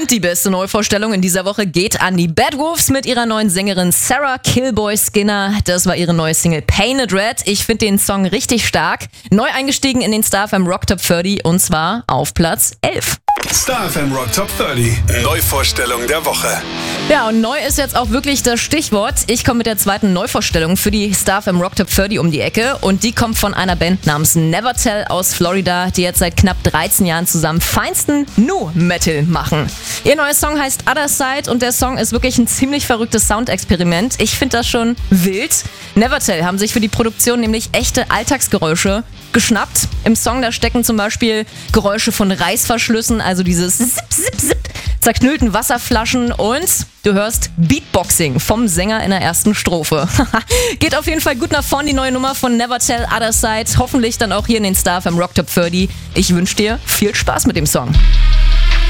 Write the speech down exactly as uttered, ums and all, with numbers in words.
Und die beste Neuvorstellung in dieser Woche geht an die Bad Wolves mit ihrer neuen Sängerin Sarah Killboy Skinner. Das war ihre neue Single Painted Red. Ich finde den Song richtig stark. Neu eingestiegen in den Star F M Rock Top dreißig und zwar auf Platz elf. Star F M Rock Top dreißig. Neuvorstellung der Woche. Ja, und neu ist jetzt auch wirklich das Stichwort. Ich komme mit der zweiten Neuvorstellung für die Star F M Rock Top dreißig um die Ecke und die kommt von einer Band namens Nevertell aus Florida, die jetzt seit knapp dreizehn Jahren zusammen feinsten Nu-Metal machen. Ihr neuer Song heißt Other Side und der Song ist wirklich ein ziemlich verrücktes Soundexperiment. Ich finde das schon wild. Nevertell haben sich für die Produktion nämlich echte Alltagsgeräusche geschnappt. Im Song, da stecken zum Beispiel Geräusche von Reißverschlüssen, also dieses Zip, Zip, Zip, zerknüllten Wasserflaschen und du hörst Beatboxing vom Sänger in der ersten Strophe. Geht auf jeden Fall gut nach vorn, die neue Nummer von Nevertell, Other Side. Hoffentlich dann auch hier in den Star F M Rock Top dreißig. Ich wünsche dir viel Spaß mit dem Song.